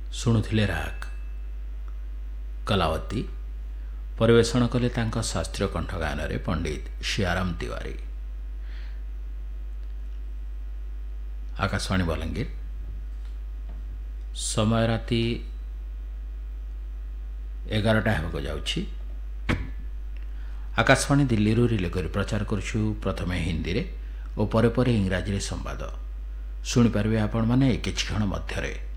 ଶୁଣୁଥିଲେ ରାଗ କଲାବତୀ। ପରିବେଷଣ କଲେ ତାଙ୍କ ଶାସ୍ତ୍ରୀୟ କଣ୍ଠ ଗାନରେ ପଣ୍ଡିତ ସିଆରାମ ତିୱାରୀ। ଆକାଶବାଣୀ ବଲାଙ୍ଗୀର। ସମୟ ରାତି 11ଟା ହେବାକୁ ଯାଉଛି। ଆକାଶବାଣୀ ଦିଲ୍ଲୀରୁ ରିଲେ କରି ପ୍ରଚାର କରୁଛୁ ପ୍ରଥମେ ହିନ୍ଦୀରେ ଓ ପରେ ପରେ ଇଂରାଜୀରେ ସମ୍ବାଦ। ଶୁଣିପାରିବେ ଆପଣମାନେ କିଛି କ୍ଷଣ ମଧ୍ୟରେ।